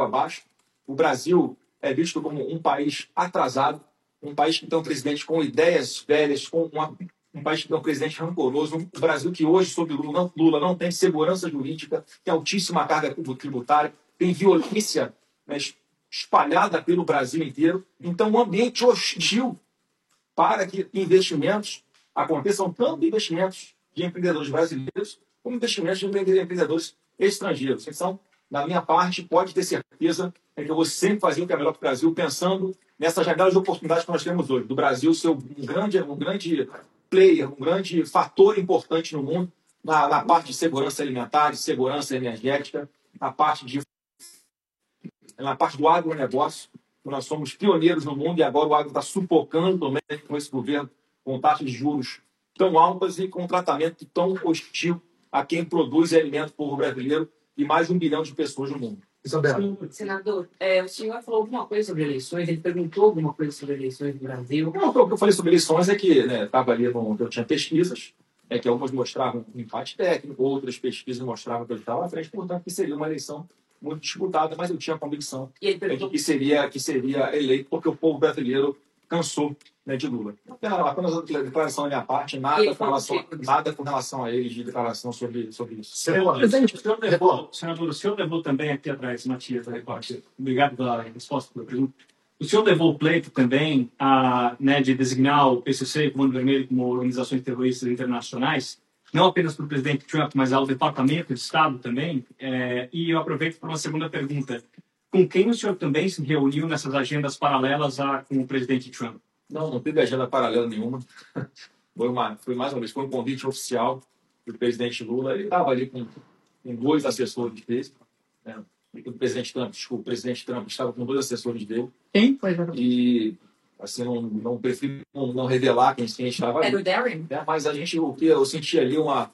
abaixo. O Brasil é visto como um país atrasado, um país que tem um presidente com ideias velhas, um país que tem um presidente rancoroso, um Brasil que hoje, sob Lula, não tem segurança jurídica, tem altíssima carga tributária, tem violência, né, espalhada pelo Brasil inteiro. Então, um ambiente hostil para que investimentos aconteçam, tanto investimentos de empreendedores brasileiros, como investimentos de empreendedores estrangeiros. Então, da minha parte, pode ter certeza que eu vou sempre fazer o que é melhor para o Brasil, pensando nessas janelas de oportunidades que nós temos hoje, do Brasil ser um grande player, um grande fator importante no mundo, na parte de segurança alimentar, de segurança energética, na parte do agronegócio. Nós somos pioneiros no mundo e agora o agro está sufocando também com esse governo, com taxas de juros tão altas e com tratamento tão hostil a quem produz alimento para o povo brasileiro e mais de 1 bilhão de pessoas no mundo. Isabela. Senador, o senhor falou alguma coisa sobre eleições? Ele perguntou alguma coisa sobre eleições no Brasil? Não, o que eu falei sobre eleições é que estava ali, eu tinha pesquisas, que algumas mostravam um empate técnico, outras pesquisas mostravam que eu estava à frente, portanto, que seria uma eleição muito disputada, mas eu tinha a convicção de que seria eleito, porque o povo brasileiro cansou de Lula. Apenas a declaração da minha parte, nada com relação a ele de declaração sobre isso. Senador, o senhor levou também aqui atrás, Matias, da Record. Obrigado pela resposta pela pergunta. O senhor levou o pleito também de designar o PCC e o Comando Vermelho como organizações terroristas internacionais, não apenas para o presidente Trump, mas ao Departamento de Estado também. E eu aproveito para uma segunda pergunta. Com quem o senhor também se reuniu nessas agendas paralelas com o presidente Trump? Não teve agenda paralela nenhuma. Foi mais uma vez, foi um convite oficial do presidente Lula. Ele estava ali com 2 assessores dele. O presidente Trump estava com 2 assessores dele. Quem foi? E assim, não prefiro não revelar quem estava ali. Era o Darren? Mas eu senti ali uma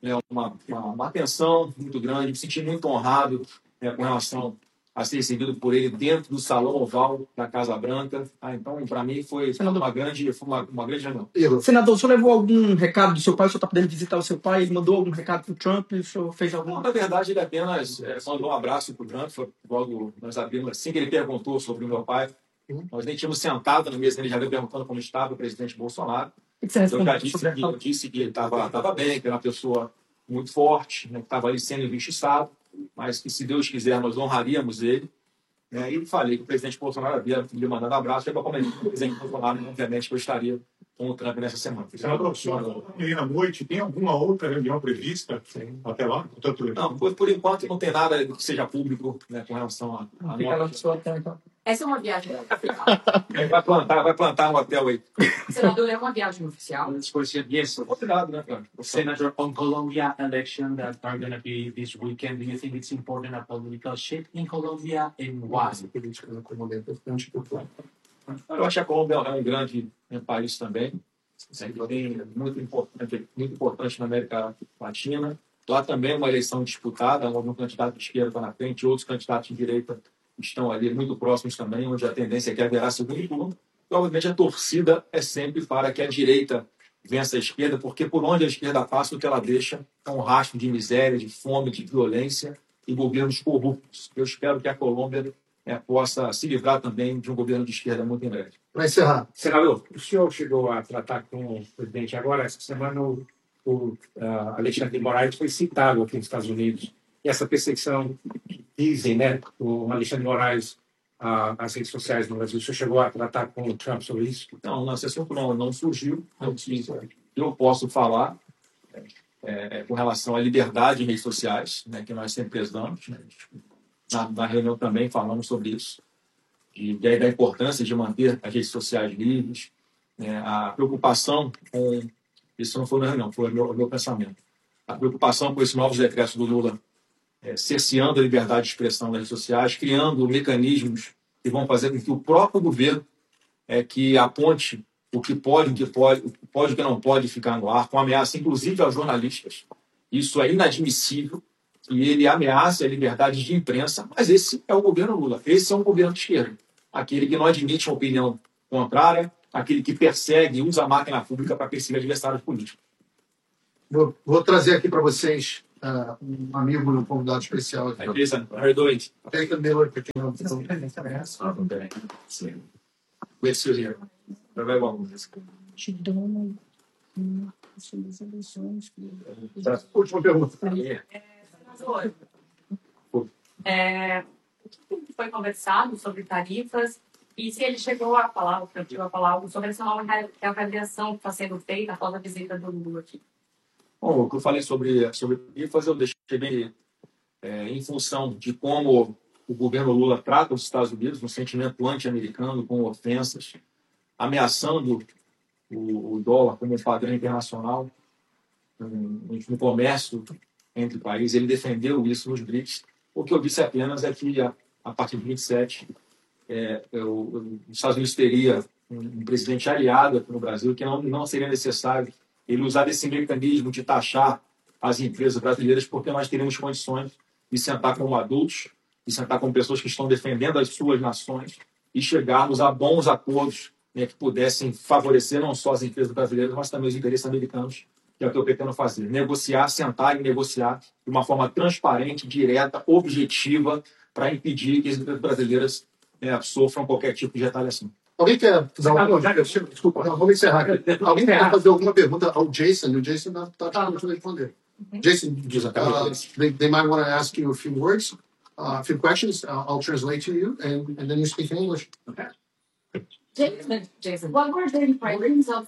atenção muito grande, me senti muito honrado com relação a ser recebido por ele dentro do Salão Oval da Casa Branca. Então, para mim, foi uma grande reunião. Senador, o senhor levou algum recado do seu pai? O senhor está podendo visitar o seu pai? Ele mandou algum recado para o Trump? O senhor fez algum? Não, na verdade, ele apenas mandou um abraço para o Trump. Logo, nós abrimos, assim que ele perguntou sobre o meu pai. Nós nem tínhamos sentado na mesa, ele já veio perguntando como estava o presidente Bolsonaro. Eu já disse que ele estava bem, que era uma pessoa muito forte, que estava ali sendo injustiçado, mas que, se Deus quiser, nós honraríamos ele. E falei que o presidente Bolsonaro havia lhe mandado um abraço, para comentar com o presidente Bolsonaro, obviamente, que eu estaria com o Trump nessa semana. Senador, amanhã à noite, tem alguma outra reunião prevista até lá? Não, por enquanto não tem nada que seja público com relação a Essa é uma viagem. Vai plantar um hotel aí. Senador, é uma viagem oficial? Yes, obrigado, cara? Senator, on Colombia election that are going to be this weekend, do you think it's important a political shift in Colombia and why? Eu acho que a Colômbia é um grande país também, muito importante na América Latina. Lá também é uma eleição disputada, um candidato de esquerda está na frente, outros candidatos de direita estão ali muito próximos também, onde a tendência é que haverá segundo turno. Obviamente, a torcida é sempre para que a direita vença a esquerda, porque por onde a esquerda passa, o que ela deixa é um rastro de miséria, de fome, de violência e governos corruptos. Eu espero que a Colômbia possa se livrar também de um governo de esquerda muito em breve. Para encerrar. Senador, o senhor chegou a tratar com o presidente agora. Essa semana o Alexandre de Moraes foi citado aqui nos Estados Unidos. E essa perseguição que dizem, o Alexandre de Moraes às redes sociais no Brasil, o senhor chegou a tratar com o Trump sobre isso? Não, esse assunto não surgiu. Eu posso falar com relação à liberdade em redes sociais, que nós sempre prezamos. Na reunião também falamos sobre isso, da importância de manter as redes sociais livres, a preocupação com... Isso não foi na reunião, foi o meu pensamento. A preocupação com esses novos decretos do Lula, cerceando a liberdade de expressão nas redes sociais, criando mecanismos que vão fazer com que o próprio governo que aponte o que pode, o que não pode ficar no ar, com ameaça, inclusive, aos jornalistas. Isso é inadmissível. E ele ameaça a liberdade de imprensa, mas esse é o governo Lula. Esse é um governo de esquerda. Aquele que não admite uma opinião contrária, aquele que persegue e usa a máquina pública para perseguir adversários políticos. Vou trazer aqui para vocês um amigo no convidado especial aqui. Hi, Jason. How are you doing? Jason Miller, pra quem não Okay. Great to hear. Very well. Última pergunta. O que foi conversado sobre tarifas e se ele chegou a falar, o Trump chegou a falar algo sobre essa nova avaliação que está sendo feita após a visita do Lula aqui. Bom, o que eu falei sobre tarifas, eu deixei bem em função de como o governo Lula trata os Estados Unidos, um sentimento anti-americano, com ofensas, ameaçando o dólar como padrão internacional no comércio entre países. Ele defendeu isso nos BRICS. O que eu disse apenas é que, a partir de 27, os Estados Unidos teria um presidente aliado aqui no Brasil, que não seria necessário ele usar esse mecanismo de taxar as empresas brasileiras, porque nós teríamos condições de sentar como adultos, de sentar como pessoas que estão defendendo as suas nações e chegarmos a bons acordos, né, que pudessem favorecer não só as empresas brasileiras, mas também os interesses americanos, que é o que eu pretendo fazer. Negociar, sentar e negociar de uma forma transparente, direta, objetiva, para impedir que as empresas brasileiras sofram qualquer tipo de retaliação. Alguém quer fazer desculpa, não, vamos encerrar aqui. Alguém quer fazer alguma pergunta ao Jason? O Jason está disponível a responder. Jason, they might want to ask you a few words, a few questions. I'll translate to you, and then you speak in English. Okay. Jason, what were the impressions of...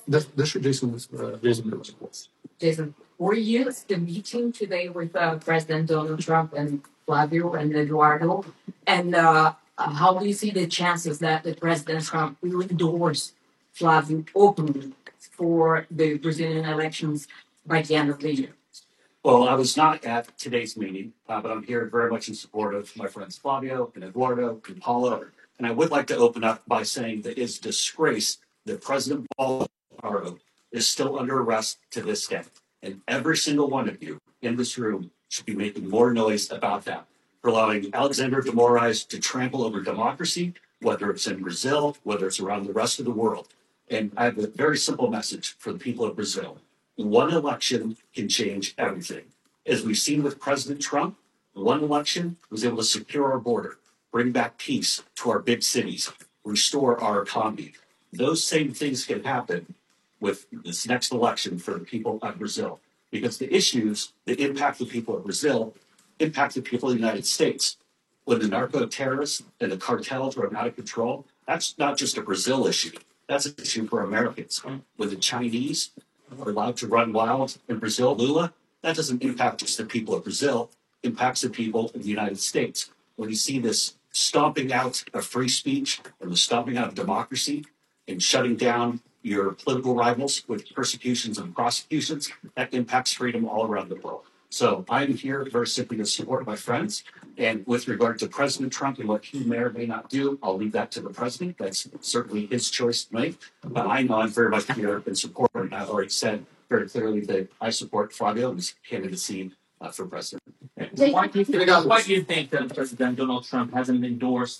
Jason, were you at the meeting today with President Donald Trump and Flavio and Eduardo? And how do you see the chances that the President Trump will endorse Flavio openly for the Brazilian elections by the end of the year? Well, I was not at today's meeting, but I'm here very much in support of my friends Flavio and Eduardo and Paulo. And I would like to open up by saying that it's a disgrace that President Bolsonaro is still under arrest to this day. And every single one of you in this room should be making more noise about that, for allowing Alexander de Moraes to trample over democracy, whether it's in Brazil, whether it's around the rest of the world. And I have a very simple message for the people of Brazil. One election can change everything. As we've seen with President Trump, one election was able to secure our border, bring back peace to our big cities, restore our economy. Those same things can happen with this next election for the people of Brazil, because the issues that impact the people of Brazil impact the people of the United States. When the narco-terrorists and the cartels run out of control, that's not just a Brazil issue. That's an issue for Americans. When the Chinese are allowed to run wild in Brazil, Lula, that doesn't impact just the people of Brazil, it impacts the people of the United States. When you see this stomping out of free speech and the stomping out of democracy and shutting down your political rivals with persecutions and prosecutions, that impacts freedom all around the world. So I'm here very simply to support my friends. And with regard to President Trump and what he may or may not do, I'll leave that to the president. That's certainly his choice to make. But I know I'm very much here in support. And I've already said very clearly that I support Flavio and his candidacy for president. Why do you think that President Donald Trump hasn't endorsed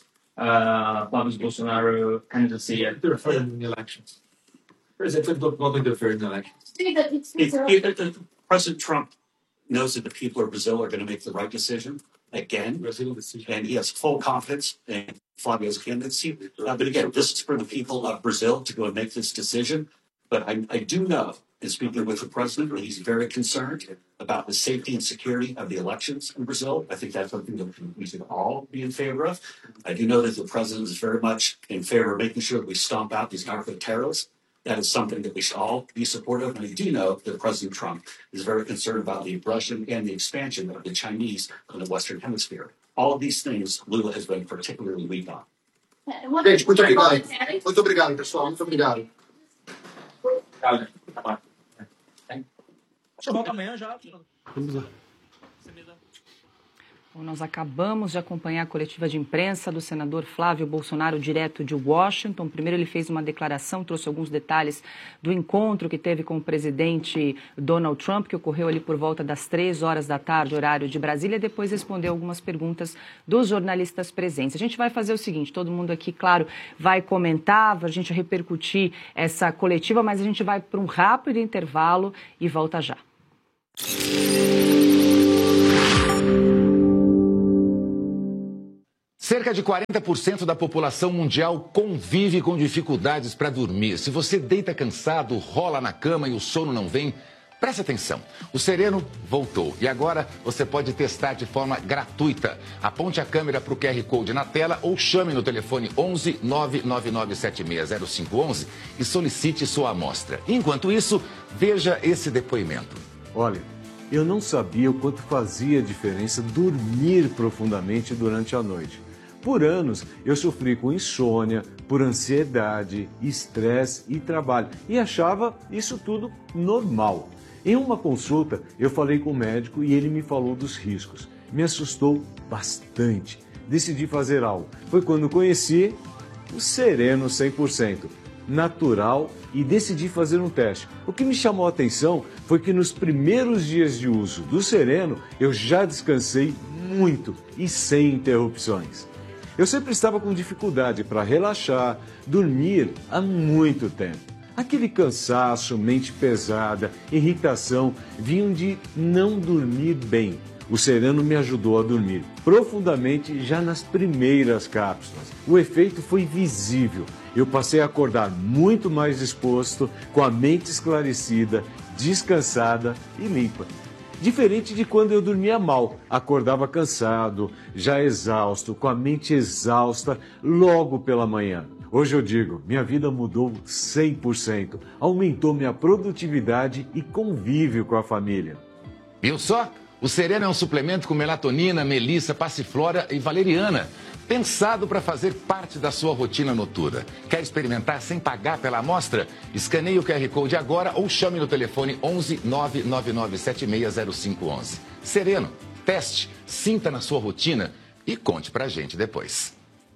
Flavio Bolsonaro's candidacy yet? Interfere in the elections. President don't interfere in the elections. President Trump knows that the people of Brazil are going to make the right decision again, and he has full confidence in Flavio's candidacy. But again, this is for the people of Brazil to go and make this decision. But I do know, in speaking with the president, that he's very concerned about the safety and security of the elections in Brazil. I think that's something that we should all be in favor of. I do know that the president is very much in favor of making sure that we stomp out these narco-terrorists. That is something that we should all be supportive of. And I do know that President Trump is very concerned about the aggression and the expansion of the Chinese in the Western Hemisphere. All of these things Lula has been particularly weak on. Gente, muito obrigado. Muito obrigado, pessoal. Muito obrigado. Só volta amanhã já. Vamos lá. Bom, nós acabamos de acompanhar a coletiva de imprensa do senador Flávio Bolsonaro, direto de Washington. Primeiro ele fez uma declaração, trouxe alguns detalhes do encontro que teve com o presidente Donald Trump, que ocorreu ali por volta das 3 horas da tarde, horário de Brasília. Depois respondeu algumas perguntas dos jornalistas presentes. A gente vai fazer o seguinte, todo mundo aqui, claro, vai comentar, a gente repercutir essa coletiva, mas a gente vai para um rápido intervalo e volta já. Cerca de 40% da população mundial convive com dificuldades para dormir. Se você deita cansado, rola na cama e o sono não vem, preste atenção. O Sereno voltou e agora você pode testar de forma gratuita. Aponte a câmera para o QR Code na tela ou chame no telefone 11 999760511 e solicite sua amostra. Enquanto isso, veja esse depoimento. Olha, eu não sabia o quanto fazia diferença dormir profundamente durante a noite. Por anos, eu sofri com insônia, por ansiedade, estresse e trabalho e achava isso tudo normal. Em uma consulta, eu falei com o médico e ele me falou dos riscos. Me assustou bastante. Decidi fazer algo. Foi quando conheci o Sereno 100%, natural, e decidi fazer um teste. O que me chamou a atenção foi que nos primeiros dias de uso do Sereno, eu já descansei muito e sem interrupções. Eu sempre estava com dificuldade para relaxar, dormir há muito tempo. Aquele cansaço, mente pesada, irritação, vinham de não dormir bem. O Sereno me ajudou a dormir profundamente já nas primeiras cápsulas. O efeito foi visível. Eu passei a acordar muito mais disposto, com a mente esclarecida, descansada e limpa. Diferente de quando eu dormia mal, acordava cansado, já exausto, com a mente exausta logo pela manhã. Hoje eu digo, minha vida mudou 100%, aumentou minha produtividade e convívio com a família. Viu só? O Sereno é um suplemento com melatonina, melissa, passiflora e valeriana, pensado para fazer parte da sua rotina noturna. Quer experimentar sem pagar pela amostra? Escaneie o QR Code agora ou chame no telefone 11 999760511. Sereno, teste, sinta na sua rotina e conte pra gente depois.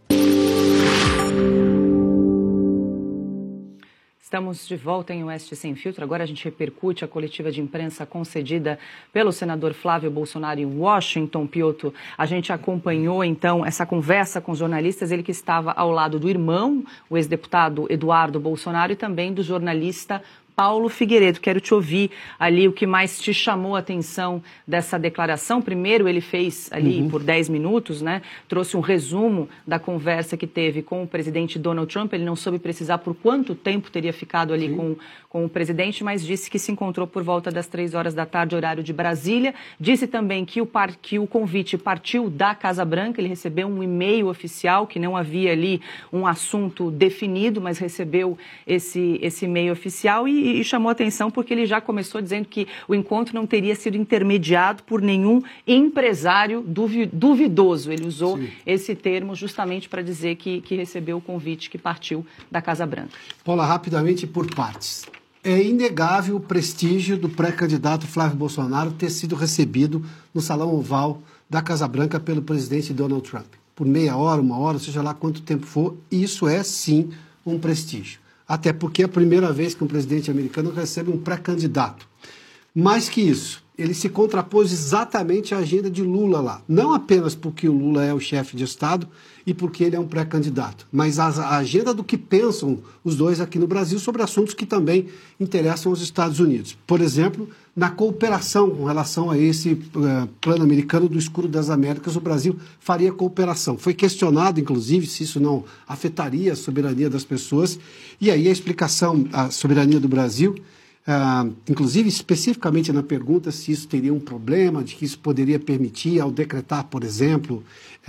Estamos de volta em Oeste Sem Filtro. Agora a gente repercute a coletiva de imprensa concedida pelo senador Flávio Bolsonaro em Washington. Piotr, a gente acompanhou então essa conversa com os jornalistas, ele que estava ao lado do irmão, o ex-deputado Eduardo Bolsonaro, e também do jornalista Paulo Figueiredo. Quero te ouvir ali o que mais te chamou a atenção dessa declaração. Primeiro, ele fez ali por 10 minutos, né? Trouxe um resumo da conversa que teve com o presidente Donald Trump. Ele não soube precisar por quanto tempo teria ficado ali com o presidente, mas disse que se encontrou por volta das 3 horas da tarde, horário de Brasília. Disse também que o convite partiu da Casa Branca. Ele recebeu um e-mail oficial, que não havia ali um assunto definido, mas recebeu esse e-mail oficial e chamou atenção porque ele já começou dizendo que o encontro não teria sido intermediado por nenhum empresário duvidoso. Ele usou esse termo justamente para dizer que recebeu o convite que partiu da Casa Branca. Paula, rapidamente por partes. É inegável o prestígio do pré-candidato Flávio Bolsonaro ter sido recebido no Salão Oval da Casa Branca pelo presidente Donald Trump. Por meia hora, 1 hora, seja lá quanto tempo for, isso é sim um prestígio. Até porque é a primeira vez que um presidente americano recebe um pré-candidato. Mais que isso, ele se contrapôs exatamente à agenda de Lula lá. Não apenas porque o Lula é o chefe de Estado e porque ele é um pré-candidato, mas a agenda do que pensam os dois aqui no Brasil sobre assuntos que também interessam os Estados Unidos. Por exemplo, na cooperação com relação a esse plano americano do Escudo das Américas, o Brasil faria cooperação. Foi questionado, inclusive, se isso não afetaria a soberania das pessoas. E aí a explicação, a soberania do Brasil, inclusive especificamente na pergunta se isso teria um problema, de que isso poderia permitir, ao decretar, por exemplo,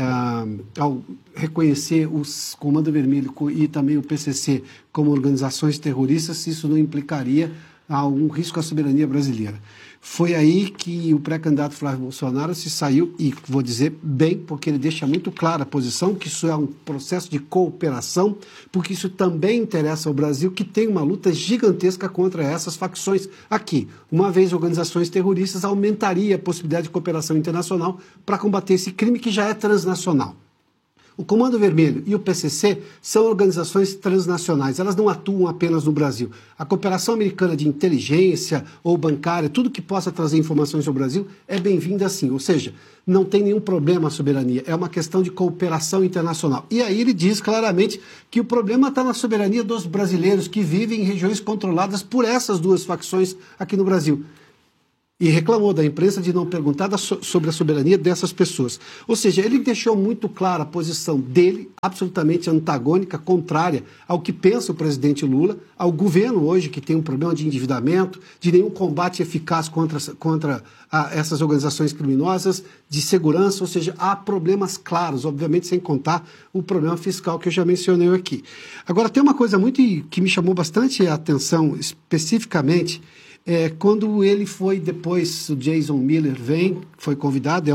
ao reconhecer o Comando Vermelho e também o PCC como organizações terroristas, se isso não implicaria algum risco à soberania brasileira. Foi aí que o pré-candidato Flávio Bolsonaro se saiu, e vou dizer bem, porque ele deixa muito clara a posição, que isso é um processo de cooperação, porque isso também interessa ao Brasil, que tem uma luta gigantesca contra essas facções aqui. Uma vez organizações terroristas, aumentaria a possibilidade de cooperação internacional para combater esse crime que já é transnacional. O Comando Vermelho e o PCC são organizações transnacionais, elas não atuam apenas no Brasil. A cooperação americana de inteligência ou bancária, tudo que possa trazer informações sobre o Brasil, é bem-vinda sim. Ou seja, não tem nenhum problema a soberania, é uma questão de cooperação internacional. E aí ele diz claramente que o problema está na soberania dos brasileiros que vivem em regiões controladas por essas duas facções aqui no Brasil. E reclamou da imprensa de não perguntar sobre a soberania dessas pessoas. Ou seja, ele deixou muito clara a posição dele, absolutamente antagônica, contrária ao que pensa o presidente Lula, ao governo hoje, que tem um problema de endividamento, de nenhum combate eficaz contra essas organizações criminosas, de segurança, ou seja, há problemas claros, obviamente sem contar o problema fiscal que eu já mencionei aqui. Agora, tem uma coisa que me chamou bastante a atenção, especificamente, quando ele foi depois, o Jason Miller foi convidado,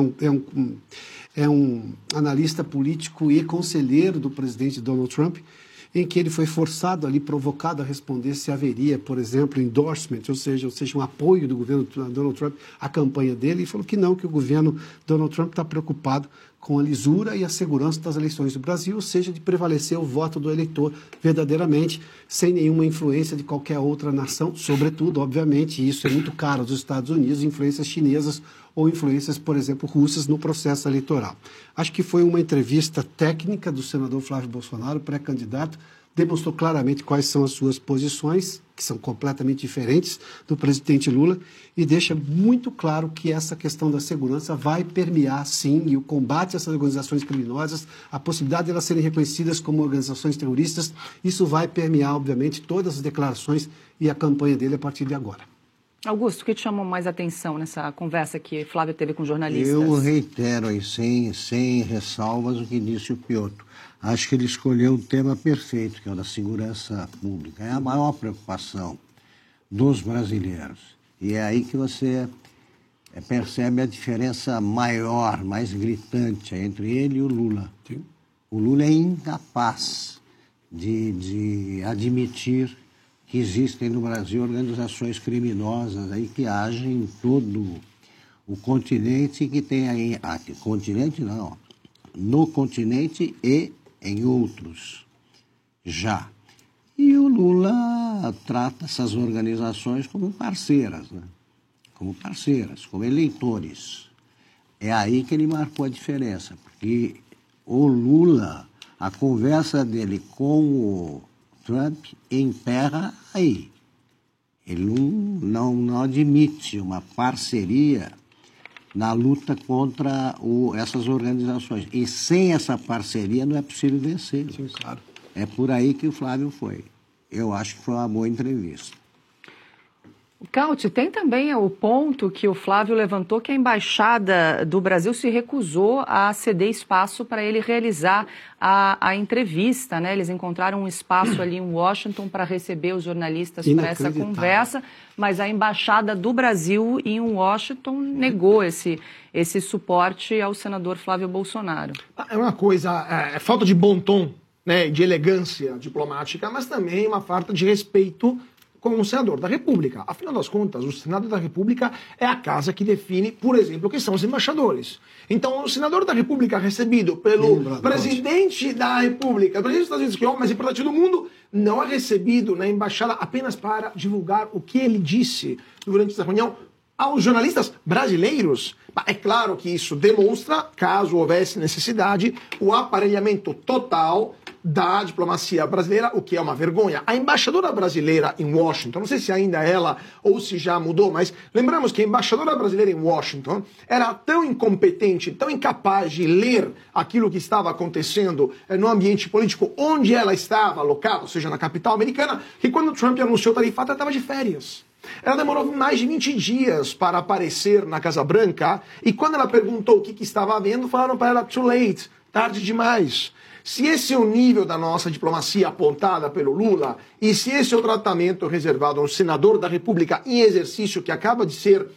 é um analista político e conselheiro do presidente Donald Trump, em que ele foi forçado ali, provocado a responder se haveria, por exemplo, endorsement, ou seja, um apoio do governo Donald Trump à campanha dele, e falou que não, que o governo Donald Trump está preocupado com a lisura e a segurança das eleições do Brasil, ou seja, de prevalecer o voto do eleitor verdadeiramente, sem nenhuma influência de qualquer outra nação, sobretudo, obviamente, e isso é muito caro aos Estados Unidos, influências chinesas ou influências, por exemplo, russas no processo eleitoral. Acho que foi uma entrevista técnica do senador Flávio Bolsonaro, pré-candidato, demonstrou claramente quais são as suas posições, que são completamente diferentes do presidente Lula, e deixa muito claro que essa questão da segurança vai permear, sim, e o combate a essas organizações criminosas, a possibilidade de elas serem reconhecidas como organizações terroristas, isso vai permear, obviamente, todas as declarações e a campanha dele a partir de agora. Augusto, o que te chamou mais atenção nessa conversa que Flávio teve com jornalistas? Eu reitero aí, sem ressalvas, o que disse o Piotr. Acho que ele escolheu o tema perfeito, que é o da segurança pública. É a maior preocupação dos brasileiros. E é aí que você percebe a diferença maior, mais gritante entre ele e o Lula. Sim. O Lula é incapaz de admitir que existem no Brasil organizações criminosas aí que agem em todo o continente, que tem aí... continente não, no continente e em outros já. E o Lula trata essas organizações como parceiras, né? Como parceiras, como eleitores. É aí que ele marcou a diferença, porque o Lula, a conversa dele com o Trump emperra aí. Ele não admite uma parceria na luta contra essas organizações. E sem essa parceria não é possível vencer. Sim, claro. É por aí que o Flávio foi. Eu acho que foi uma boa entrevista. Cauti, tem também o ponto que o Flávio levantou, que a Embaixada do Brasil se recusou a ceder espaço para ele realizar a entrevista, né? Eles encontraram um espaço ali em Washington para receber os jornalistas para essa conversa, mas a Embaixada do Brasil em Washington negou esse suporte ao senador Flávio Bolsonaro. É uma coisa, é falta de bom tom, né, de elegância diplomática, mas também uma falta de respeito como um senador da República. Afinal das contas, o Senado da República é a casa que define, por exemplo, quem são os embaixadores. Então, o senador da República recebido pelo presidente da República, o presidente dos Estados Unidos, que é o mais importante do mundo, não é recebido na embaixada apenas para divulgar o que ele disse durante essa reunião aos jornalistas brasileiros. É claro que isso demonstra, caso houvesse necessidade, o aparelhamento total da diplomacia brasileira, o que é uma vergonha. A embaixadora brasileira em Washington, não sei se ainda ela ou se já mudou, mas lembramos que a embaixadora brasileira em Washington era tão incompetente, tão incapaz de ler aquilo que estava acontecendo no ambiente político onde ela estava alocada, ou seja, na capital americana, que quando Trump anunciou o tarifado, ela estava de férias. Ela demorou mais de 20 dias para aparecer na Casa Branca, e quando ela perguntou o que estava havendo, falaram para ela, too late, tarde demais. Se esse é o nível da nossa diplomacia apontada pelo Lula, e se esse é o tratamento reservado a um senador da República em exercício que acaba de ser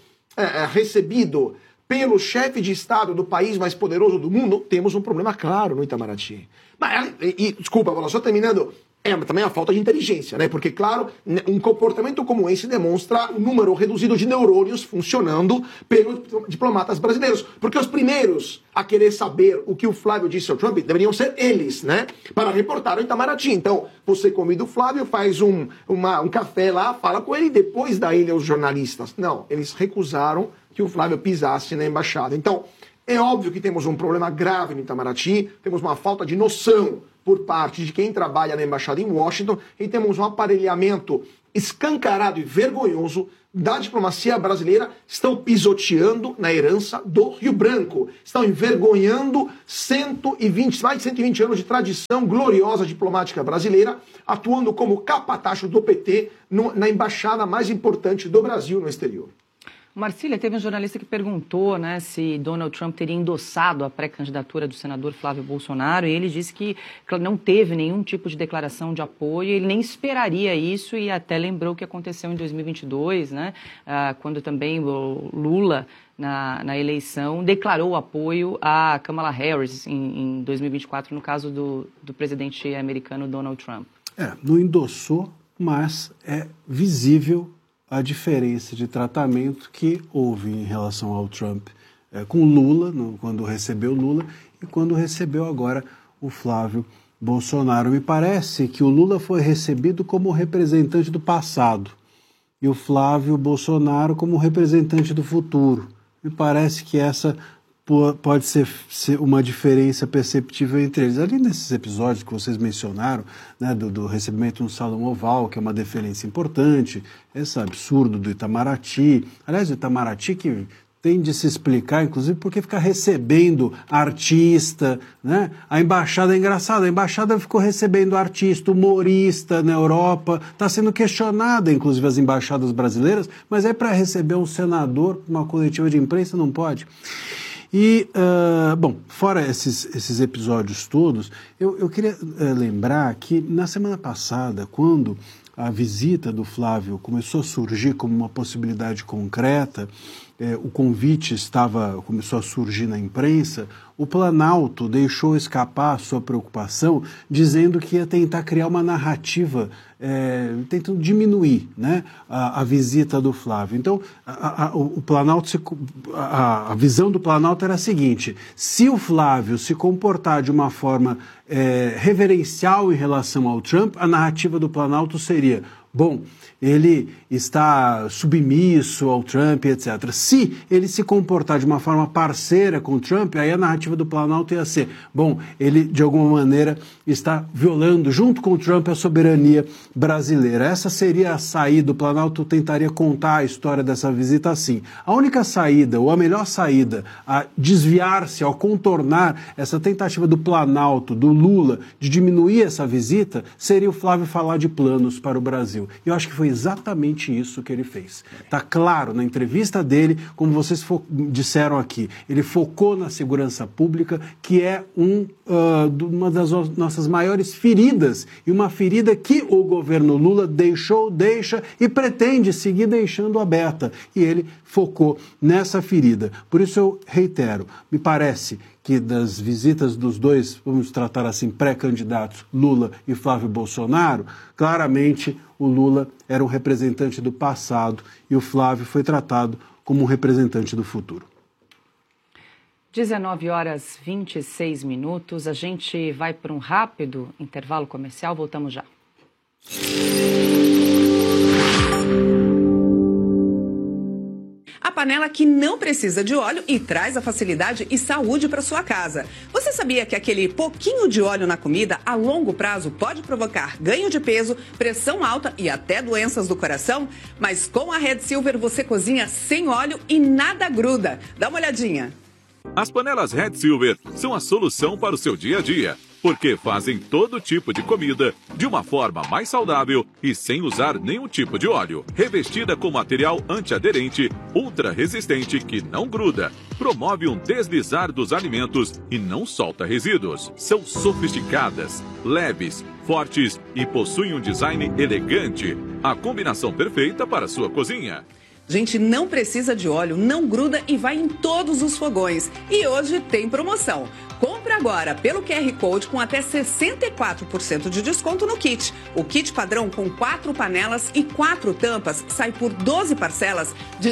recebido pelo chefe de Estado do país mais poderoso do mundo, temos um problema claro no Itamaraty. Mas, desculpa, só terminando, também a falta de inteligência, né? Porque, claro, um comportamento como esse demonstra um número reduzido de neurônios funcionando pelos diplomatas brasileiros. Porque os primeiros a querer saber o que o Flávio disse ao Trump deveriam ser eles, né? Para reportar o Itamaraty. Então, você convida o Flávio, faz um café lá, fala com ele e depois dá ele aos jornalistas. Não, eles recusaram que o Flávio pisasse na embaixada. Então, é óbvio que temos um problema grave no Itamaraty, temos uma falta de noção por parte de quem trabalha na embaixada em Washington, e temos um aparelhamento escancarado e vergonhoso da diplomacia brasileira. Estão pisoteando na herança do Rio Branco, estão envergonhando mais de 120 anos de tradição gloriosa diplomática brasileira, atuando como capatacho do PT na embaixada mais importante do Brasil no exterior. Marcília, teve um jornalista que perguntou, né, se Donald Trump teria endossado a pré-candidatura do senador Flávio Bolsonaro, e ele disse que não teve nenhum tipo de declaração de apoio, ele nem esperaria isso, e até lembrou o que aconteceu em 2022, né, quando também o Lula, na eleição, declarou apoio a Kamala Harris em 2024, no caso do presidente americano Donald Trump. Não endossou, mas é visível a diferença de tratamento que houve em relação ao Trump com Lula, quando recebeu Lula, e quando recebeu agora o Flávio Bolsonaro. Me parece que o Lula foi recebido como representante do passado e o Flávio Bolsonaro como representante do futuro. Me parece que essa pode ser uma diferença perceptível entre eles. Além desses episódios que vocês mencionaram, né, do recebimento no Salão Oval, que é uma deferência importante, esse absurdo do Itamaraty. Aliás, o Itamaraty que tem de se explicar, inclusive, porque fica recebendo artista, né? A embaixada é engraçada, a embaixada ficou recebendo artista, humorista na Europa, está sendo questionada, inclusive, as embaixadas brasileiras, mas é para receber um senador, uma coletiva de imprensa, não pode. E, bom, fora esses episódios todos, eu queria lembrar que na semana passada, quando a visita do Flávio começou a surgir como uma possibilidade concreta, o convite começou a surgir na imprensa, o Planalto deixou escapar a sua preocupação, dizendo que ia tentar criar uma narrativa, tentando diminuir, né, a visita do Flávio. Então, o Planalto, a visão do Planalto era a seguinte: se o Flávio se comportar de uma forma reverencial em relação ao Trump, a narrativa do Planalto seria: bom, ele está submisso ao Trump, etc. Se ele se comportar de uma forma parceira com o Trump, aí a narrativa do Planalto ia ser: bom, ele de alguma maneira está violando, junto com o Trump, a soberania brasileira. Essa seria a saída. O Planalto tentaria contar a história dessa visita assim. A única saída, ou a melhor saída, a desviar-se, ao contornar essa tentativa do Planalto, do Lula, de diminuir essa visita, seria o Flávio falar de planos para o Brasil. E eu acho que foi exatamente isso que ele fez. Está claro na entrevista dele, como vocês disseram aqui, ele focou na segurança pública, que é uma das nossas maiores feridas, e uma ferida que o governo Lula deixa e pretende seguir deixando aberta. E ele focou nessa ferida. Por isso eu reitero, me parece que das visitas dos dois, vamos tratar assim, pré-candidatos, Lula e Flávio Bolsonaro, claramente o Lula era um representante do passado e o Flávio foi tratado como um representante do futuro. 19h26. A gente vai para um rápido intervalo comercial, voltamos já. A panela que não precisa de óleo e traz a facilidade e saúde para sua casa. Você sabia que aquele pouquinho de óleo na comida, a longo prazo, pode provocar ganho de peso, pressão alta e até doenças do coração? Mas com a Red Silver você cozinha sem óleo e nada gruda. Dá uma olhadinha. As panelas Red Silver são a solução para o seu dia a dia, porque fazem todo tipo de comida de uma forma mais saudável e sem usar nenhum tipo de óleo. Revestida com material antiaderente, ultra resistente que não gruda, promove um deslizar dos alimentos e não solta resíduos. São sofisticadas, leves, fortes e possuem um design elegante. A combinação perfeita para a sua cozinha. Gente, não precisa de óleo, não gruda e vai em todos os fogões. E hoje tem promoção. Compre agora pelo QR Code com até 64% de desconto no kit. O kit padrão com 4 panelas e 4 tampas sai por 12 parcelas de R$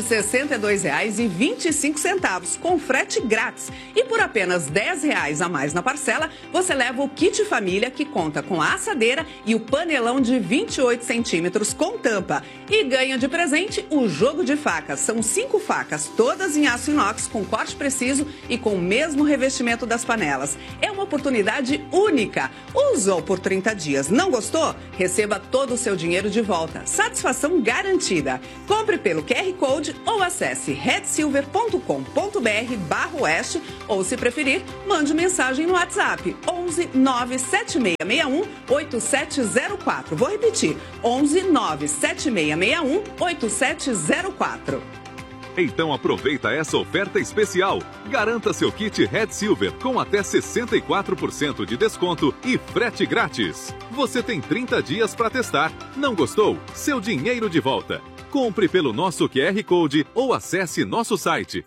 62,25, com frete grátis. E por apenas R$ 10 a mais na parcela, você leva o kit família, que conta com a assadeira e o panelão de 28 centímetros com tampa. E ganha de presente o jogo de facas. São 5 facas, todas em aço inox, com corte preciso e com o mesmo revestimento das panelas panelas. É uma oportunidade única. Usou por 30 dias. Não gostou? Receba todo o seu dinheiro de volta. Satisfação garantida. Compre pelo QR Code ou acesse redsilver.com.br/oeste ou, se preferir, mande mensagem no WhatsApp 11 97661 8704. Vou repetir, 11 97661 8704. Então aproveita essa oferta especial. Garanta seu kit Red Silver com até 64% de desconto e frete grátis. Você tem 30 dias para testar. Não gostou? Seu dinheiro de volta. Compre pelo nosso QR Code ou acesse nosso site.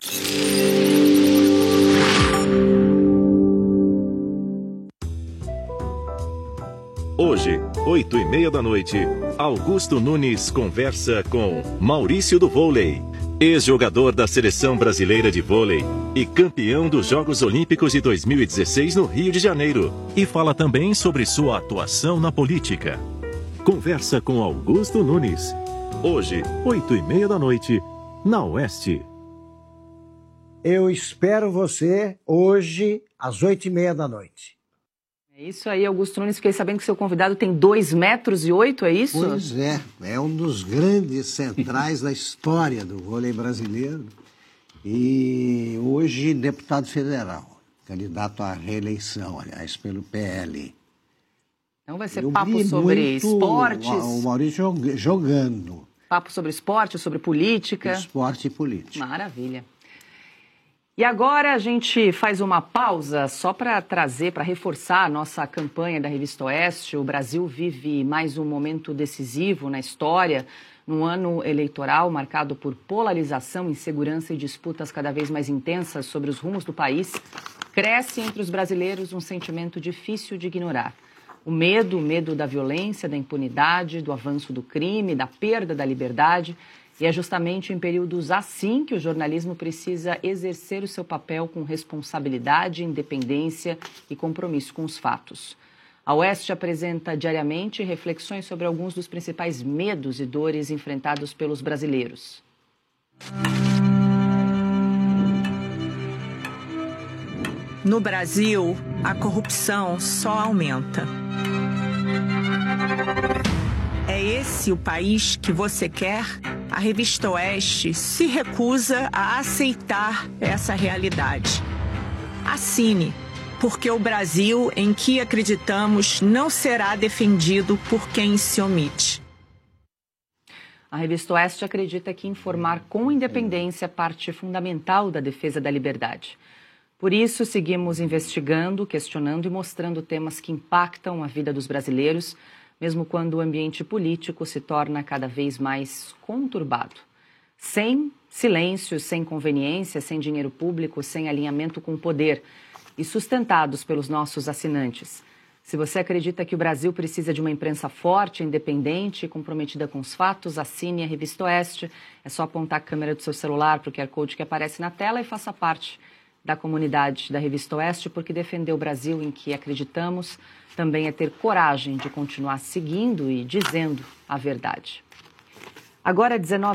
Hoje, 8h30 da noite, Augusto Nunes conversa com Maurício do Vôlei, ex-jogador da Seleção Brasileira de Vôlei e campeão dos Jogos Olímpicos de 2016 no Rio de Janeiro. E fala também sobre sua atuação na política. Conversa com Augusto Nunes. Hoje, 8h30 da noite, na Oeste. Eu espero você hoje, às 8h30 da noite. É isso aí, Augusto Nunes. Fiquei sabendo que seu convidado tem 2,8 metros, é isso? Pois é um dos grandes centrais da história do vôlei brasileiro. E hoje deputado federal, candidato à reeleição, aliás, pelo PL. Então vai ser papo sobre esportes. O Maurício jogando. Papo sobre esporte, sobre política. Esporte e política. Maravilha. E agora a gente faz uma pausa só para trazer, para reforçar a nossa campanha da Revista Oeste. O Brasil vive mais um momento decisivo na história, num ano eleitoral marcado por polarização, insegurança e disputas cada vez mais intensas sobre os rumos do país. Cresce entre os brasileiros um sentimento difícil de ignorar. O medo da violência, da impunidade, do avanço do crime, da perda da liberdade. E é justamente em períodos assim que o jornalismo precisa exercer o seu papel com responsabilidade, independência e compromisso com os fatos. A Oeste apresenta diariamente reflexões sobre alguns dos principais medos e dores enfrentados pelos brasileiros. No Brasil, a corrupção só aumenta. É esse o país que você quer? A Revista Oeste se recusa a aceitar essa realidade. Assine, porque o Brasil em que acreditamos não será defendido por quem se omite. A Revista Oeste acredita que informar com independência é parte fundamental da defesa da liberdade. Por isso, seguimos investigando, questionando e mostrando temas que impactam a vida dos brasileiros, mesmo quando o ambiente político se torna cada vez mais conturbado. Sem silêncio, sem conveniência, sem dinheiro público, sem alinhamento com o poder e sustentados pelos nossos assinantes. Se você acredita que o Brasil precisa de uma imprensa forte, independente e comprometida com os fatos, assine a Revista Oeste. É só apontar a câmera do seu celular para o QR Code que aparece na tela e faça parte da comunidade da Revista Oeste, porque defender o Brasil em que acreditamos também é ter coragem de continuar seguindo e dizendo a verdade. Agora,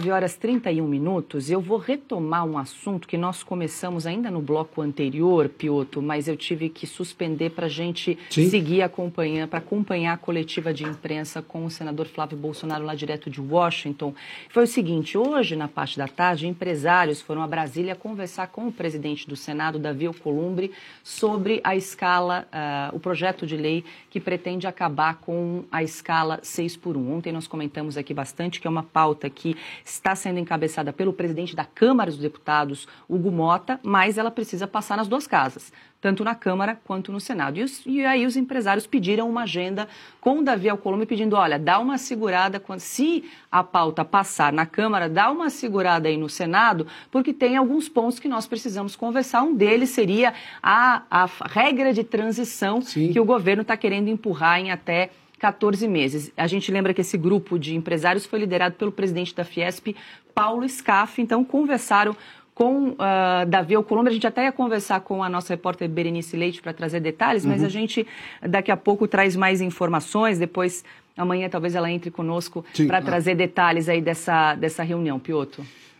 19h31, eu vou retomar um assunto que nós começamos ainda no bloco anterior, Piotr, mas eu tive que suspender para a gente seguir para acompanhar a coletiva de imprensa com o senador Flávio Bolsonaro lá direto de Washington. Foi o seguinte, hoje, na parte da tarde, empresários foram a Brasília conversar com o presidente do Senado, Davi Alcolumbre, sobre a escala, o projeto de lei que pretende acabar com a escala 6x1. Ontem nós comentamos aqui bastante que é uma pauta que está sendo encabeçada pelo presidente da Câmara dos Deputados, Hugo Mota, mas ela precisa passar nas duas casas, tanto na Câmara quanto no Senado. E aí os empresários pediram uma agenda com o Davi Alcolumbre, pedindo, olha, dá uma segurada, se a pauta passar na Câmara, dá uma segurada aí no Senado, porque tem alguns pontos que nós precisamos conversar. Um deles seria a regra de transição que o governo está querendo empurrar em até 14 meses. A gente lembra que esse grupo de empresários foi liderado pelo presidente da Fiesp, Paulo Scaff. Então, conversaram com Davi Alcolumbre. A gente até ia conversar com a nossa repórter Berenice Leite para trazer detalhes, mas a gente daqui a pouco traz mais informações. Depois, amanhã, talvez ela entre conosco para trazer detalhes aí dessa reunião, Piotr.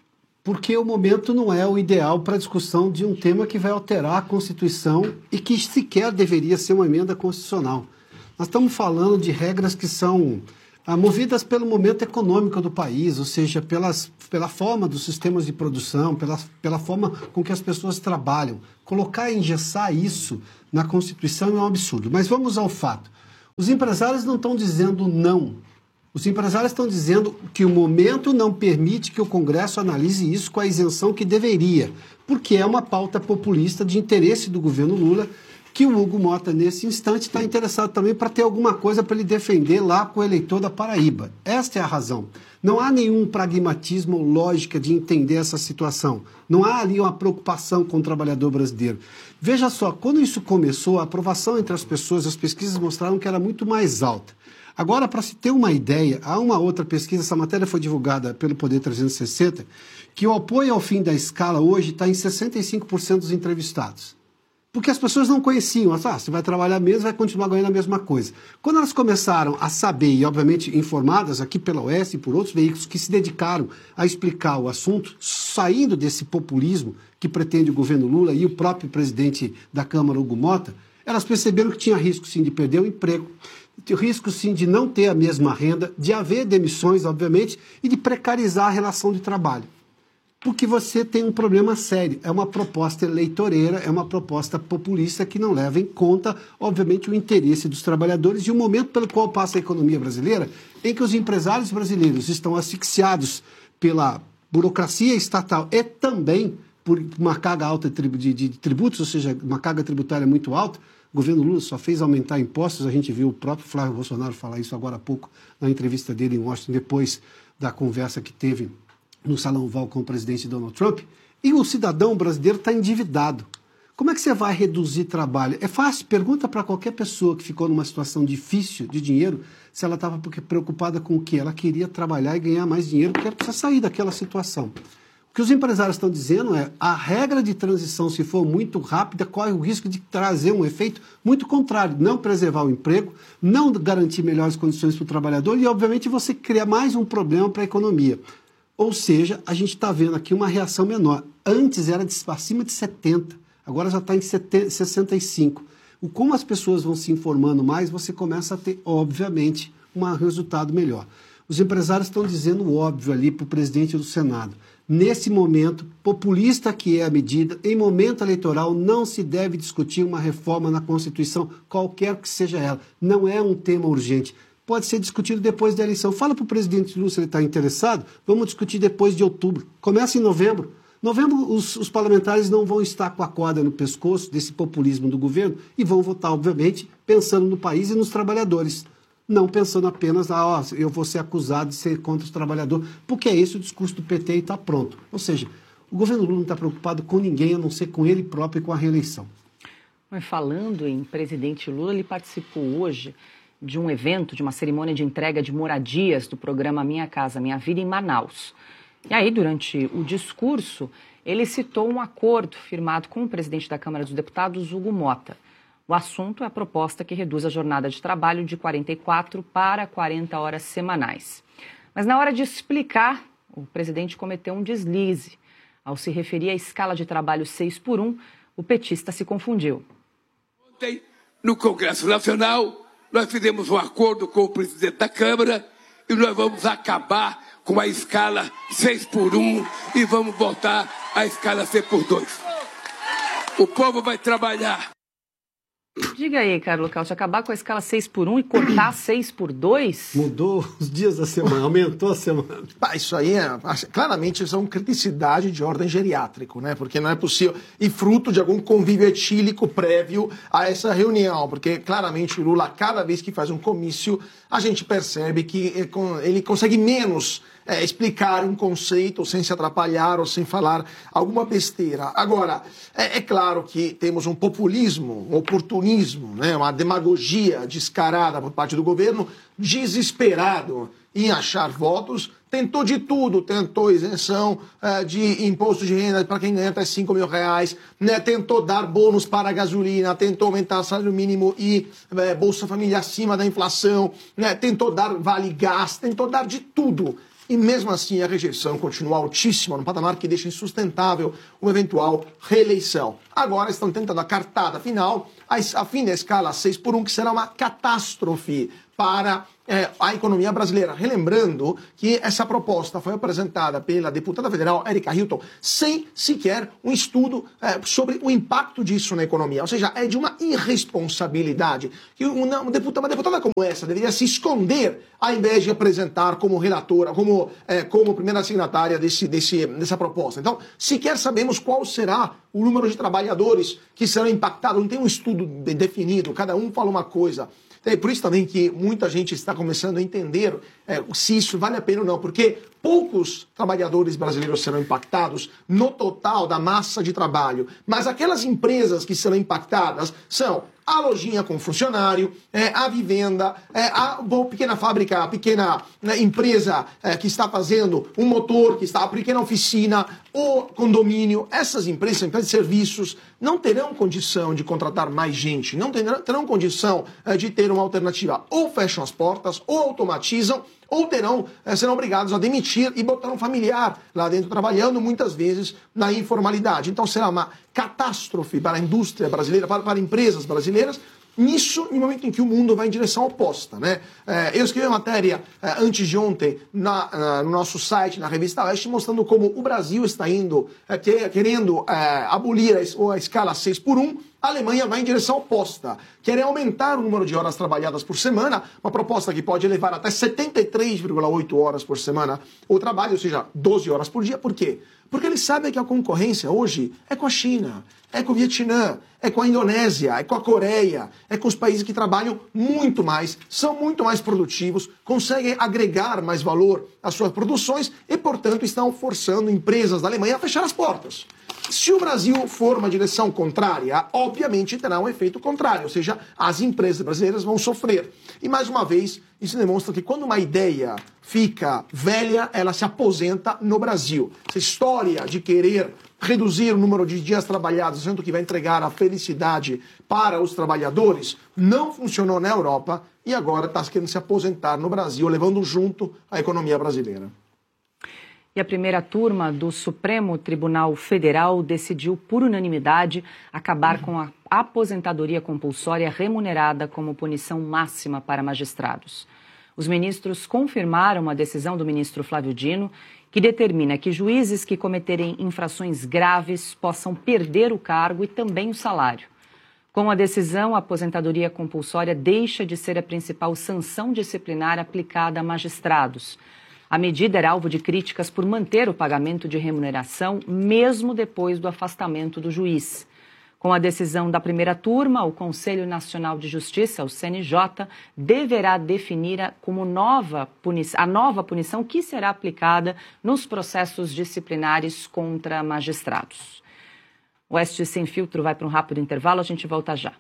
porque o momento não é o ideal para a discussão de um tema que vai alterar a Constituição e que sequer deveria ser uma emenda constitucional. Nós estamos falando de regras que são movidas pelo momento econômico do país, ou seja, pela forma dos sistemas de produção, pela forma com que as pessoas trabalham. Colocar e engessar isso na Constituição é um absurdo. Mas vamos ao fato. Os empresários não estão dizendo não. Os empresários estão dizendo que o momento não permite que o Congresso analise isso com a isenção que deveria, porque é uma pauta populista de interesse do governo Lula, que o Hugo Mota, nesse instante, está interessado também para ter alguma coisa para ele defender lá com o eleitor da Paraíba. Esta é a razão. Não há nenhum pragmatismo ou lógica de entender essa situação. Não há ali uma preocupação com o trabalhador brasileiro. Veja só, quando isso começou, a aprovação entre as pessoas, as pesquisas mostraram que era muito mais alta. Agora, para se ter uma ideia, há uma outra pesquisa, essa matéria foi divulgada pelo Poder 360, que o apoio ao fim da escala hoje está em 65% dos entrevistados. Porque as pessoas não conheciam, você vai trabalhar mesmo, vai continuar ganhando a mesma coisa. Quando elas começaram a saber, e obviamente informadas aqui pela OAS e por outros veículos que se dedicaram a explicar o assunto, saindo desse populismo que pretende o governo Lula e o próprio presidente da Câmara, Hugo Mota, elas perceberam que tinha risco sim de perder o emprego, tinha risco sim de não ter a mesma renda, de haver demissões, obviamente, e de precarizar a relação de trabalho. Porque você tem um problema sério. É uma proposta eleitoreira, é uma proposta populista que não leva em conta, obviamente, o interesse dos trabalhadores e o momento pelo qual passa a economia brasileira, em que os empresários brasileiros estão asfixiados pela burocracia estatal e também por uma carga alta de tributos, ou seja, uma carga tributária muito alta. O governo Lula só fez aumentar impostos, a gente viu o próprio Flávio Bolsonaro falar isso agora há pouco na entrevista dele em Washington, depois da conversa que teve no Salão Oval com o presidente Donald Trump, e o cidadão brasileiro está endividado. Como é que você vai reduzir trabalho? É fácil, pergunta para qualquer pessoa que ficou numa situação difícil de dinheiro, se ela estava preocupada com o quê? Ela queria trabalhar e ganhar mais dinheiro, porque ela precisa sair daquela situação. O que os empresários estão dizendo é a regra de transição, se for muito rápida, corre o risco de trazer um efeito muito contrário, não preservar o emprego, não garantir melhores condições para o trabalhador e, obviamente, você cria mais um problema para a economia. Ou seja, a gente está vendo aqui uma reação menor. Antes era acima de 70, agora já está em 65. Como as pessoas vão se informando mais, você começa a ter, obviamente, um resultado melhor. Os empresários estão dizendo o óbvio ali para o presidente do Senado. Nesse momento, populista que é a medida, em momento eleitoral não se deve discutir uma reforma na Constituição, qualquer que seja ela. Não é um tema urgente. Pode ser discutido depois da eleição. Fala para o presidente Lula se ele está interessado, vamos discutir depois de outubro. Começa em novembro. Novembro, os parlamentares não vão estar com a corda no pescoço desse populismo do governo e vão votar, obviamente, pensando no país e nos trabalhadores. Não pensando apenas, eu vou ser acusado de ser contra os trabalhadores, porque é esse o discurso do PT e está pronto. Ou seja, o governo Lula não está preocupado com ninguém, a não ser com ele próprio e com a reeleição. Mas falando em presidente Lula, ele participou hoje de um evento, de uma cerimônia de entrega de moradias do programa Minha Casa, Minha Vida em Manaus. E aí, durante o discurso, ele citou um acordo firmado com o presidente da Câmara dos Deputados, Hugo Mota. O assunto é a proposta que reduz a jornada de trabalho de 44 para 40 horas semanais. Mas na hora de explicar, o presidente cometeu um deslize. Ao se referir à escala de trabalho 6x1, o petista se confundiu. Ontem, no Congresso Nacional, nós fizemos um acordo com o presidente da Câmara e nós vamos acabar com a escala 6x1 e vamos voltar à escala 6x2. O povo vai trabalhar. Diga aí, Carlos Calcio, acabar com a escala 6x1 e cortar 6x2? Mudou os dias da semana, aumentou a semana. Isso aí claramente isso é uma criticidade de ordem geriátrico, né? Porque não é possível, e fruto de algum convívio etílico prévio a essa reunião, porque claramente o Lula, cada vez que faz um comício, a gente percebe que ele consegue menos explicar um conceito sem se atrapalhar ou sem falar alguma besteira. Agora, é claro que temos um populismo, um oportunismo, né, uma demagogia descarada por parte do governo, desesperado em achar votos, tentou de tudo, tentou isenção de imposto de renda para quem ganha até R$5.000, né, tentou dar bônus para a gasolina, tentou aumentar o salário mínimo e Bolsa Família acima da inflação, né, tentou dar vale gás, tentou dar de tudo. e mesmo assim a rejeição continua altíssima, num patamar que deixa insustentável uma eventual reeleição. Agora estão tentando a cartada final, a fim da escala 6x1, que será uma catástrofe para a economia brasileira. Relembrando que essa proposta foi apresentada pela deputada federal Erika Hilton sem sequer um estudo sobre o impacto disso na economia. Ou seja, é de uma irresponsabilidade que uma deputada como essa deveria se esconder ao invés de apresentar como relatora, como primeira signatária dessa proposta. Então, sequer sabemos qual será o número de trabalhadores que serão impactados. Não tem um estudo definido, cada um fala uma coisa. É por isso também que muita gente está começando a entender se isso vale a pena ou não, porque poucos trabalhadores brasileiros serão impactados no total da massa de trabalho, mas aquelas empresas que serão impactadas são a lojinha com funcionário, a vivenda, a pequena fábrica, a pequena empresa que está fazendo um motor, a pequena oficina, o condomínio. Essas empresas de serviços não terão condição de contratar mais gente, não terão condição de ter uma alternativa. Ou fecham as portas, ou automatizam, ou serão obrigados a demitir e botar um familiar lá dentro trabalhando, muitas vezes na informalidade. Então será uma catástrofe para a indústria brasileira, para empresas brasileiras, nisso, no momento em que o mundo vai em direção oposta, né? Eu escrevi uma matéria antes de ontem no nosso site, na revista Oeste, mostrando como o Brasil está querendo abolir a escala 6x1. A Alemanha vai em direção oposta. Querem aumentar o número de horas trabalhadas por semana, uma proposta que pode levar até 73,8 horas por semana o trabalho, ou seja, 12 horas por dia. Por quê? Porque eles sabem que a concorrência hoje é com a China, é com o Vietnã, é com a Indonésia, é com a Coreia, é com os países que trabalham muito mais, são muito mais produtivos, conseguem agregar mais valor às suas produções e, portanto, estão forçando empresas da Alemanha a fechar as portas. Se o Brasil for uma direção contrária, obviamente terá um efeito contrário, ou seja, as empresas brasileiras vão sofrer. E mais uma vez, isso demonstra que quando uma ideia fica velha, ela se aposenta no Brasil. Essa história de querer reduzir o número de dias trabalhados, sendo que vai entregar a felicidade para os trabalhadores, não funcionou na Europa e agora está querendo se aposentar no Brasil, levando junto a economia brasileira. E a primeira turma do Supremo Tribunal Federal decidiu, por unanimidade, acabar com a aposentadoria compulsória remunerada como punição máxima para magistrados. Os ministros confirmaram a decisão do ministro Flávio Dino, que determina que juízes que cometerem infrações graves possam perder o cargo e também o salário. Com a decisão, a aposentadoria compulsória deixa de ser a principal sanção disciplinar aplicada a magistrados. A medida era alvo de críticas por manter o pagamento de remuneração mesmo depois do afastamento do juiz. Com a decisão da primeira turma, o Conselho Nacional de Justiça, o CNJ, deverá definir a nova punição que será aplicada nos processos disciplinares contra magistrados. O Oeste Sem Filtro vai para um rápido intervalo, a gente volta já.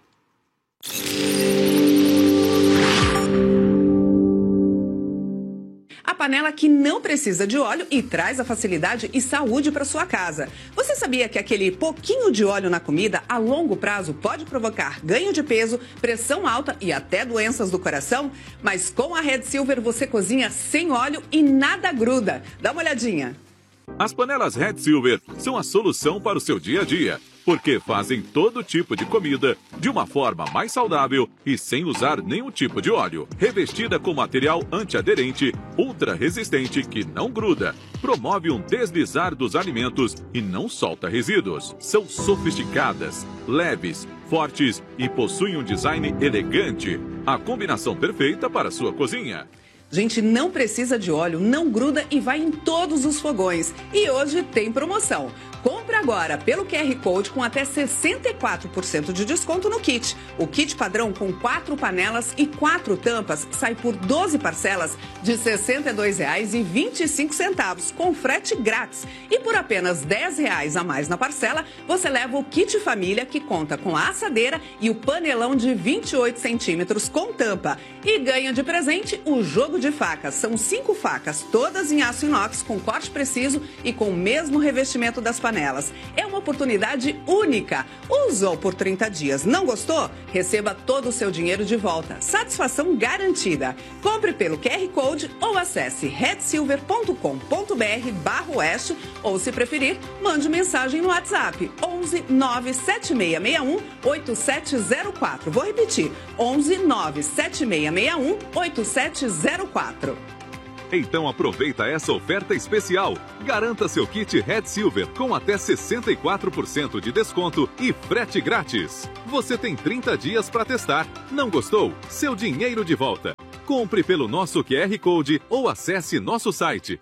A panela que não precisa de óleo e traz a facilidade e saúde para sua casa. Você sabia que aquele pouquinho de óleo na comida a longo prazo pode provocar ganho de peso, pressão alta e até doenças do coração? Mas com a Red Silver você cozinha sem óleo e nada gruda. Dá uma olhadinha. As panelas Red Silver são a solução para o seu dia a dia, porque fazem todo tipo de comida de uma forma mais saudável e sem usar nenhum tipo de óleo. Revestida com material antiaderente, ultra resistente que não gruda, promove um deslizar dos alimentos e não solta resíduos. São sofisticadas, leves, fortes e possuem um design elegante. A combinação perfeita para a sua cozinha. Gente, não precisa de óleo, não gruda e vai em todos os fogões. E hoje tem promoção. Compre agora pelo QR Code com até 64% de desconto no kit. O kit padrão com 4 panelas e 4 tampas sai por 12 parcelas de R$ 62,25, com frete grátis. E por apenas R$ 10 a mais na parcela, você leva o kit família, que conta com a assadeira e o panelão de 28 centímetros com tampa. E ganha de presente o jogo de de facas. São 5 facas, todas em aço inox, com corte preciso e com o mesmo revestimento das panelas. É uma oportunidade única. Usou por 30 dias, não gostou? Receba todo o seu dinheiro de volta. Satisfação garantida. Compre pelo QR Code ou acesse redsilver.com.br/oeste ou, se preferir, mande mensagem no WhatsApp 11 97661 8704. Vou repetir, 11 97661 8704. Então aproveita essa oferta especial. Garanta seu kit Red Silver com até 64% de desconto e frete grátis. Você tem 30 dias para testar. Não gostou? Seu dinheiro de volta. Compre pelo nosso QR Code ou acesse nosso site.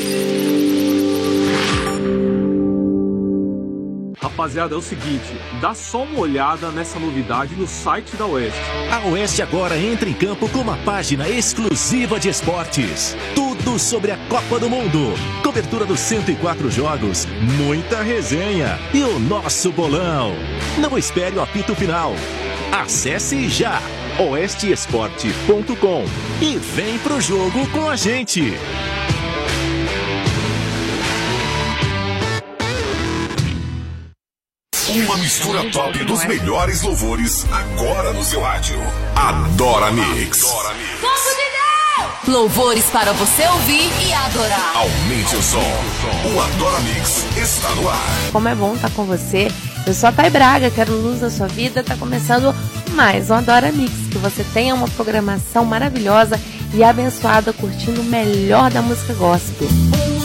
Rapaziada, é o seguinte, dá só uma olhada nessa novidade no site da Oeste. A Oeste agora entra em campo com uma página exclusiva de esportes. Tudo sobre a Copa do Mundo. Cobertura dos 104 jogos, muita resenha e o nosso bolão. Não espere o apito final. Acesse já oesteesporte.com e vem pro jogo com a gente. Uma mistura top dos melhores louvores agora no seu rádio. Adora Mix. Louvores para você ouvir e adorar. Aumente o som. O Adora Mix está no ar. Como é bom estar com você. Eu sou a Thay Braga, quero luz na sua vida. Tá começando mais um Adora Mix. Que você tenha uma programação maravilhosa e abençoada curtindo o melhor da música gospel.